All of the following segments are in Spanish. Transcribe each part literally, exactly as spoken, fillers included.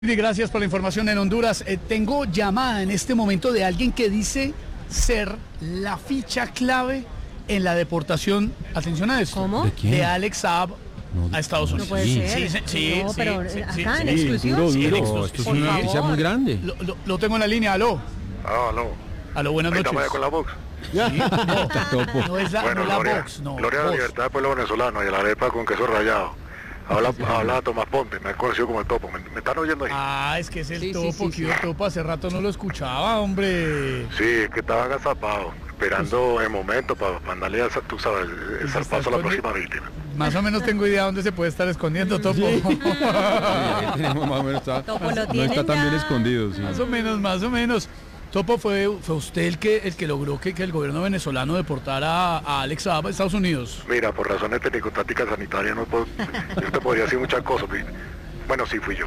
Gracias por la información en Honduras. Eh, tengo llamada en este momento de alguien que dice ser la ficha clave en la deportación, atención a esto, ¿Cómo? ¿De quién? de Alex Saab No, a Estados No Unidos. puede Sí. ser. Sí, sí, sí, no, sí, pero sí, acá sí, en sí. exclusiva. duro, Sí, en duro. exclusiva. Esto es Por una favor. noticia muy grande. Lo, lo- lo tengo en la línea, aló. Ah, aló. Aló, buenas Ahí noches. estamos ya con la Vox. Sí, no, Topo. no es la, Bueno, no la Gloria, Vox, no. Gloria a la Vox. libertad del pueblo venezolano y a la arepa con queso rayado. Habla, habla Tomás Ponte, me ha conocido como el Topo. ¿Me, me están oyendo ahí? Ah, es que es el Sí, sí, topo, sí, que sí. yo topo hace rato no lo escuchaba, hombre. Sí, es que estaba agazapado, esperando el momento para mandarle, al- tú sabes, el, el se zarpazo está a la escondi- próxima víctima. Más o menos tengo idea dónde se puede estar escondiendo, topo. Ya tenemos más o menos, está- Topo lo no está tienen tan bien ya. escondido. Sí. Más o menos, más o menos. Topo, fue, fue usted el que el que logró que, que el gobierno venezolano deportara a, a Alex Saab a Estados Unidos. Mira, por razones técnico-tácticas sanitarias no puedo, yo te podría decir muchas cosas. pero- Bueno, sí fui yo.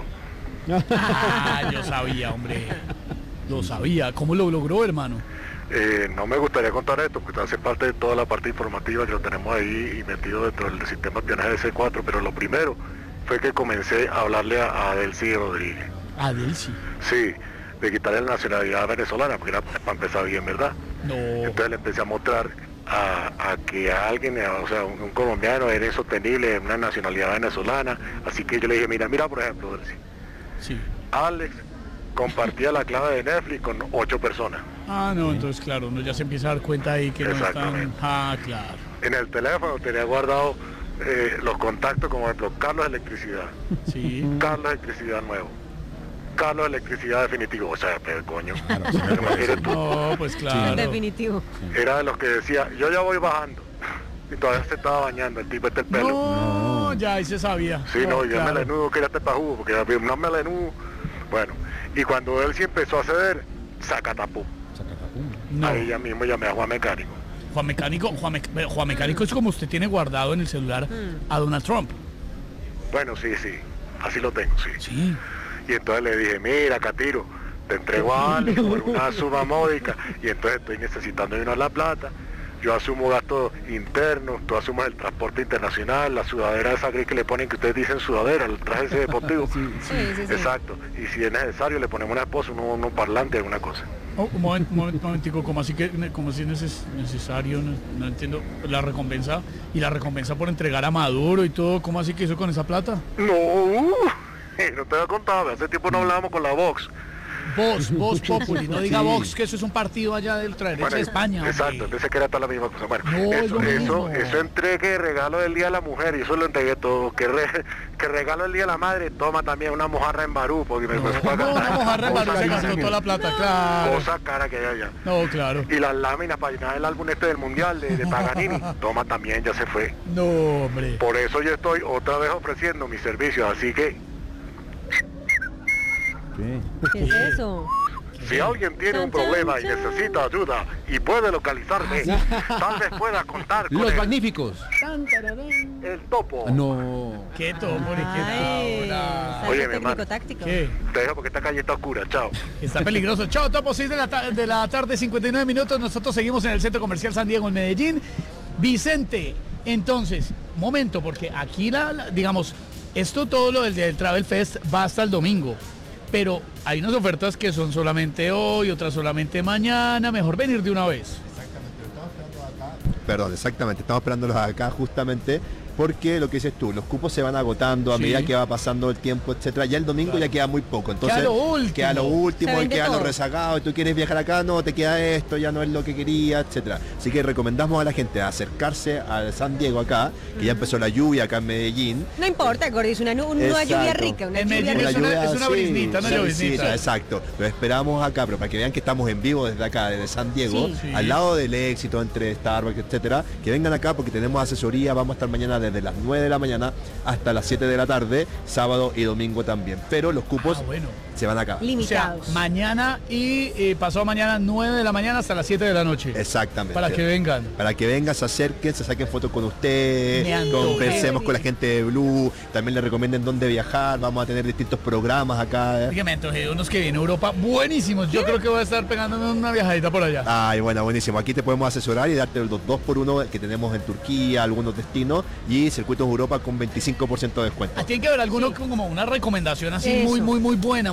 Ah, yo sabía, hombre. Lo sabía. ¿Cómo lo logró, hermano? Eh, no me gustaría contar esto porque hace parte de toda la parte informativa que lo tenemos ahí y metido dentro del sistema de espionaje de C cuatro, pero lo primero fue que comencé a hablarle a, a Delcy Rodríguez. Adelsi. Sí, de quitarle la nacionalidad venezolana, porque era para empezar bien, ¿verdad? No. Entonces le empecé a mostrar a, a que a alguien, o sea, un, un colombiano era insostenible, una nacionalidad venezolana, así que yo le dije, mira, mira por ejemplo, Delcy, Sí. Alex compartía la clave de Netflix con ocho personas. Ah, no, entonces claro, uno ya se empieza a dar cuenta ahí que no están. Exactamente. Ah, claro. En el teléfono tenía guardado eh, los contactos, como por ejemplo, Carlos Electricidad, Sí. Carlos Electricidad Nuevo, Carlos Electricidad Definitivo, o sea, pero coño, Claro, sí, no puede eres tú. No, pues claro. Definitivo. Era de los que decía, yo ya voy bajando, y todavía se estaba bañando, el tipo este el pelo. No, ya ahí se sabía. Sí, no, y el claro. melenudo que era este pajugo, porque era un melenudo. Bueno, y cuando él sí empezó a ceder, sacatapum. Sacatapum. No. Ahí ya mismo llamé a Juan Mecánico. Juan Mecánico, Juan, Mec- Juan Mecánico es como usted tiene guardado en el celular Mm. a Donald Trump. Bueno, sí, sí, así lo tengo, sí. Sí. Y entonces le dije, mira, Catiro, te entrego a Alex por una suma módica, y entonces estoy necesitando dinero la plata. Yo asumo gastos internos, tú asumas el transporte internacional, la sudadera esa gris que le ponen, que ustedes dicen sudadera, el traje ese deportivo. Sí, sí, sí. Exacto. Y si es necesario, le ponemos una esposa, unos uno parlante, alguna cosa. Oh, un momento, un momento, un momentico, como así que, como si es neces- necesario, no, no entiendo, la recompensa, y la recompensa por entregar a Maduro y todo, ¿cómo así que hizo con esa plata? No, no te había contado, hace tiempo no hablábamos con la Vox. Vox, Vox Populi, no diga Sí. Vox, que eso es un partido allá de ultraderecha Bueno, de España. hombre. exacto, pensé que era toda la misma cosa. Bueno, No, es eso, lo eso, mismo. eso entregué regalo del Día de la Mujer y eso lo entregué todo. Que, re- que regalo el Día de la Madre, toma también una mojarra en Barú, porque me No, fue no, una mojarra en Barú se gastó toda la plata, claro. cosa cara que hay allá. No, claro. Y las láminas para llenar el álbum este del Mundial de, de Paganini, toma también, ya se fue. No, hombre. Por eso yo estoy otra vez ofreciendo mis servicios, así que ¿Qué? ¿Qué es eso? si alguien tiene un Chan, chan, problema y chan. necesita ayuda y puede localizarme, tal vez pueda contar con Los el, magníficos. el topo. No. ¿Qué topo, ni Ay, qué ahora? salto Oye, mi técnico hermano. táctico. ¿Qué? Te dejo porque esta calle está oscura, chao. Está peligroso. Chao, Topo, seis de la, ta- de la tarde, cincuenta y nueve minutos. Nosotros seguimos en el Centro Comercial San Diego, en Medellín. Vicente, entonces, momento, porque aquí, la, la- digamos, esto todo lo del, del Travel Fest va hasta el domingo. Pero hay unas ofertas que son solamente hoy, otras solamente mañana. Mejor venir de una vez. Perdón, exactamente, estamos esperándolos acá justamente porque lo que dices tú, los cupos se van agotando a Sí. medida que va pasando el tiempo, etcétera. Ya el domingo ya queda muy poco, entonces Queda lo último. queda lo último, Se y vende queda lo todo. rezagado, y tú quieres viajar acá, no, te queda esto, ya no es lo que quería, etcétera. Así que recomendamos a la gente a acercarse a San Diego acá, que ya empezó la lluvia acá en Medellín. No importa, Gordis, una, nu- una Exacto. lluvia rica, una En lluvia Medellín rica. es una- es una sí, briznita, una una lloviznita. brisnita, exacto. Lo esperamos acá, pero para que vean que estamos en vivo desde acá, desde San Diego, Sí. Sí. al lado del éxito entre Starbucks, etcétera. Que vengan acá porque tenemos asesoría, vamos a estar mañana desde las nueve de la mañana hasta las siete de la tarde, sábado y domingo también. Pero los cupos Ah, bueno. se van acá. O sea, Limitados. mañana y eh, pasado mañana, nueve de la mañana hasta las siete de la noche. Exactamente. Para que vengan. Para que vengan, se acerquen, se saquen fotos con usted, Me antojé. conversemos con la gente de Blue, también le recomienden dónde viajar, vamos a tener distintos programas acá. Oiga, me antojé de unos que vienen a Europa buenísimos. Yo creo que voy a estar pegándome una viajadita por allá. Ay, bueno, buenísimo. Aquí te podemos asesorar y darte los dos por uno que tenemos en Turquía, algunos destinos, y y Circuitos Europa con veinticinco por ciento de descuento. Ah, tiene que haber alguno Sí. con como una recomendación así Eso. muy, muy, muy buena.